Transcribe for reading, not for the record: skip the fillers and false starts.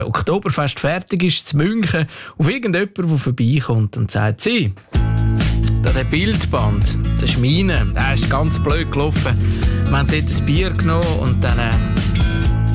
Oktoberfest fertig ist, zu München, auf irgendjemand, der vorbeikommt und sagt, «Sie, der Bildband, das ist meine, der ist ganz blöd gelaufen. Wir haben dort ein Bier genommen und dann